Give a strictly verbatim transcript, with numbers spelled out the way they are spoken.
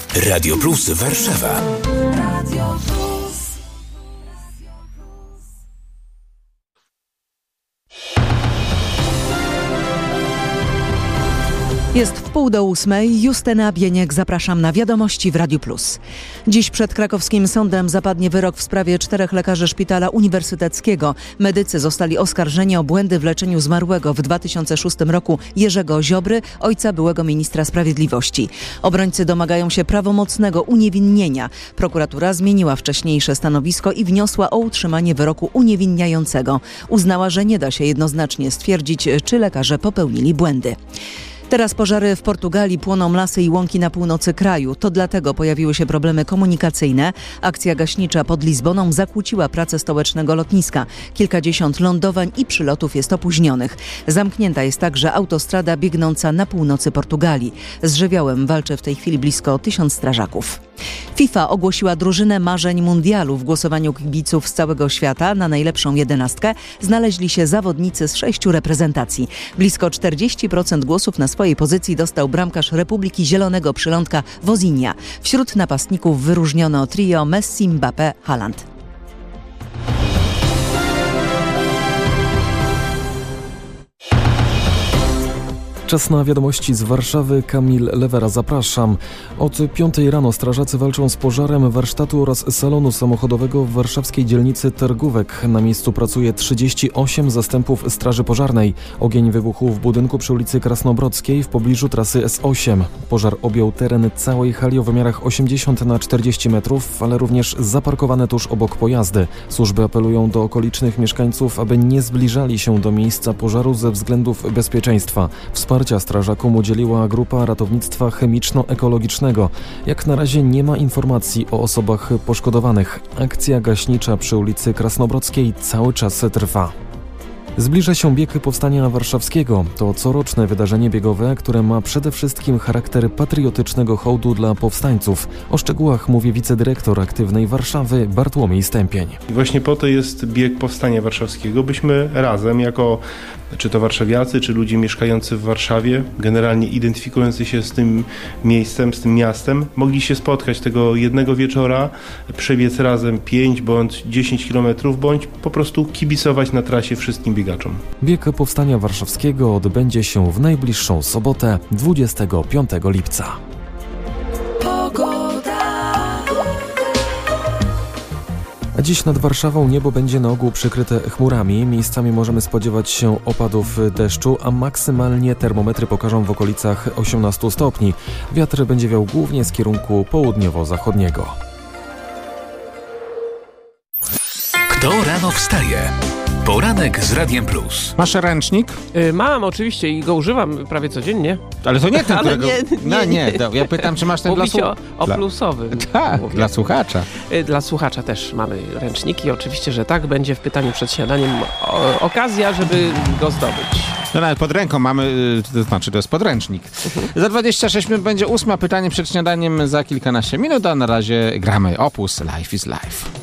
Radio Plus Warszawa. Radio Plus. Jest w pół do ósmej. Justyna Bieniek, zapraszam na Wiadomości w Radiu Plus. Dziś przed krakowskim sądem zapadnie wyrok w sprawie czterech lekarzy Szpitala Uniwersyteckiego. Medycy zostali oskarżeni o błędy w leczeniu zmarłego w dwa tysiące szóstym roku Jerzego Ziobry, ojca byłego ministra sprawiedliwości. Obrońcy domagają się prawomocnego uniewinnienia. Prokuratura zmieniła wcześniejsze stanowisko i wniosła o utrzymanie wyroku uniewinniającego. Uznała, że nie da się jednoznacznie stwierdzić, czy lekarze popełnili błędy. Teraz pożary w Portugalii, płoną lasy i łąki na północy kraju. To dlatego pojawiły się problemy komunikacyjne. Akcja gaśnicza pod Lizboną zakłóciła pracę stołecznego lotniska. Kilkadziesiąt lądowań i przylotów jest opóźnionych. Zamknięta jest także autostrada biegnąca na północy Portugalii. Z żywiołem walczy w tej chwili blisko tysiąc strażaków. FIFA ogłosiła drużynę marzeń mundialu. W głosowaniu kibiców z całego świata na najlepszą jedenastkę znaleźli się zawodnicy z sześciu reprezentacji. Blisko czterdzieści procent głosów na swojej pozycji dostał bramkarz Republiki Zielonego Przylądka Wozinia. Wśród napastników wyróżniono trio Messi, Mbappé, Haaland. Czas na wiadomości z Warszawy. Kamil Lewera, zapraszam. Od piątej rano strażacy walczą z pożarem warsztatu oraz salonu samochodowego w warszawskiej dzielnicy Targówek. Na miejscu pracuje trzydzieści osiem zastępów straży pożarnej. Ogień wybuchł w budynku przy ulicy Krasnobrodzkiej w pobliżu trasy S osiem. Pożar objął teren całej hali o wymiarach osiemdziesiąt na czterdzieści metrów, ale również zaparkowane tuż obok pojazdy. Służby apelują do okolicznych mieszkańców, aby nie zbliżali się do miejsca pożaru ze względów bezpieczeństwa. Wsparcia strażakom udzieliła grupa ratownictwa chemiczno-ekologicznego. Jak na razie nie ma informacji o osobach poszkodowanych. Akcja gaśnicza przy ulicy Krasnobrodzkiej cały czas trwa. Zbliża się bieg Powstania Warszawskiego. To coroczne wydarzenie biegowe, które ma przede wszystkim charakter patriotycznego hołdu dla powstańców. O szczegółach mówi wicedyrektor Aktywnej Warszawy Bartłomiej Stępień. I właśnie po to jest bieg Powstania Warszawskiego, byśmy razem jako czy to warszawiacy, czy ludzie mieszkający w Warszawie, generalnie identyfikujący się z tym miejscem, z tym miastem, mogli się spotkać tego jednego wieczora, przebiec razem pięć bądź dziesięć kilometrów, bądź po prostu kibicować na trasie wszystkim biegaczom. Bieg Powstania Warszawskiego odbędzie się w najbliższą sobotę, dwudziestego piątego lipca. A dziś nad Warszawą niebo będzie na ogół przykryte chmurami. Miejscami możemy spodziewać się opadów deszczu, a maksymalnie termometry pokażą w okolicach osiemnastu stopni. Wiatr będzie wiał głównie z kierunku południowo-zachodniego. Kto rano wstaje? Poranek z Radiem Plus. Masz ręcznik? Yy, mam oczywiście i go używam prawie codziennie. Ale to nie ten, Ale którego... nie, No nie, nie, nie. Ja pytam, czy masz ten dla Mówicie o, o dla... plusowym. Tak, Mówię. dla słuchacza. Yy, Dla słuchacza też mamy ręczniki. Oczywiście, że tak. Będzie w pytaniu przed śniadaniem o, okazja, żeby go zdobyć. No nawet pod ręką mamy, to znaczy to jest podręcznik. Za dwadzieścia sześć minut będzie ósma, pytanie przed śniadaniem za kilkanaście minut, a na razie gramy Opus Life is Life.